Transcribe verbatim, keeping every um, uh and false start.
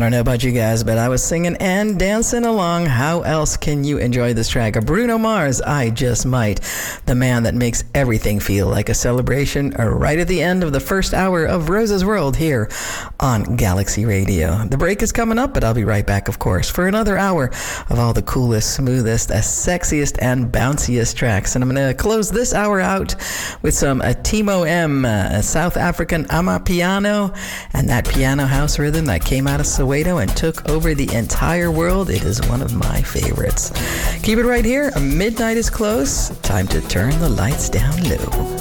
don't know about you guys, but I was singing and dancing along. How else can you enjoy this track of Bruno Mars, I Just Might, the man that makes everything feel like a celebration right at the end of the first hour of Rose's World here on Galaxy Radio. The break is coming up, but I'll be right back, of course, for another hour of all the coolest, smoothest, sexiest, and bounciest tracks. And I'm going to close this hour out with some uh, Timo M, uh, a South African Amapiano, and that piano house rhythm that came out of Soweto and took over the entire world. It is one of my favorites. Keep it right here. Midnight is close. Time to turn the lights down low.